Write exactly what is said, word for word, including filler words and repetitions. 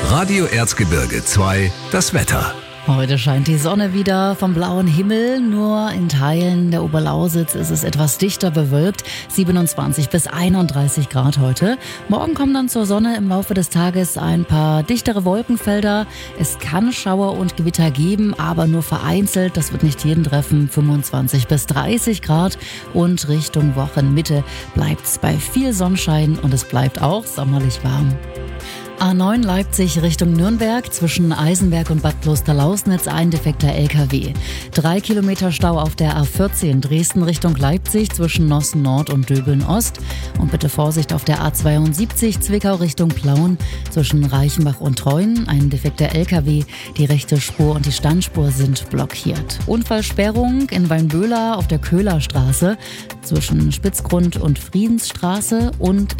Radio Erzgebirge zwei, das Wetter. Heute scheint die Sonne wieder vom blauen Himmel, nur in Teilen der Oberlausitz ist es etwas dichter bewölkt, siebenundzwanzig bis einunddreißig Grad heute. Morgen kommen dann zur Sonne im Laufe des Tages ein paar dichtere Wolkenfelder. Es kann Schauer und Gewitter geben, aber nur vereinzelt, das wird nicht jeden treffen, fünfundzwanzig bis dreißig Grad. Und Richtung Wochenmitte bleibt es bei viel Sonnenschein und es bleibt auch sommerlich warm. A neun Leipzig Richtung Nürnberg, zwischen Eisenberg und Bad Klosterlausnitz ein defekter L K W. Drei Kilometer Stau auf der A vierzehn Dresden Richtung Leipzig zwischen Nossen Nord und Döbeln Ost. Und bitte Vorsicht auf der A zweiundsiebzig Zwickau Richtung Plauen zwischen Reichenbach und Treuen. Ein defekter L K W, die rechte Spur und die Standspur sind blockiert. Unfallsperrung in Weinböhler auf der Köhlerstraße zwischen Spitzgrund und Friedensstraße und